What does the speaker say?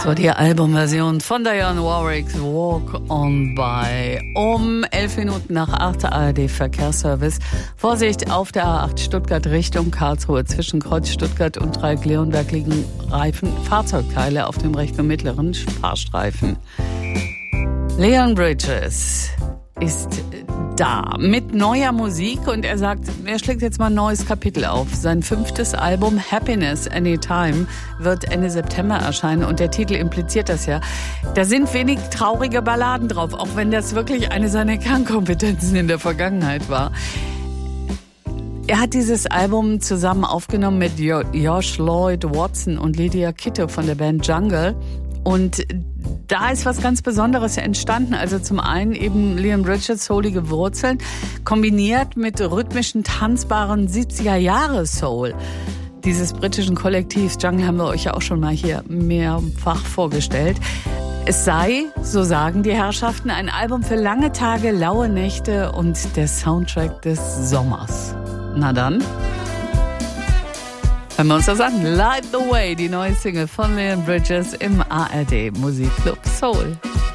war die Albumversion von Dionne Warwicks Walk on By. Um 11 Minuten nach 8 ARD Verkehrsservice. Vorsicht auf der A8 Stuttgart Richtung Karlsruhe. Zwischen Kreuz Stuttgart und Dreieck-Leonberg liegen Fahrzeugteile auf dem rechten und mittleren Fahrstreifen. Leon Bridges ist da mit neuer Musik und er sagt, er schlägt jetzt mal ein neues Kapitel auf. Sein 5. Album Happiness Anytime wird Ende September erscheinen und der Titel impliziert das ja. Da sind wenig traurige Balladen drauf, auch wenn das wirklich eine seiner Kernkompetenzen in der Vergangenheit war. Er hat dieses Album zusammen aufgenommen mit Josh Lloyd Watson und Lydia Kitto von der Band Jungle. Und da ist was ganz Besonderes entstanden. Also zum einen eben Leon Bridges soulige Wurzeln, kombiniert mit rhythmischen, tanzbaren 70er-Jahre-Soul. Dieses britischen Kollektivs Jungle haben wir euch ja auch schon mal hier mehrfach vorgestellt. Es sei, so sagen die Herrschaften, ein Album für lange Tage, laue Nächte und der Soundtrack des Sommers. Na dann, hören wir uns das an. Light the Way, die neue Single von Leon Bridges im ARD Musikclub Soul.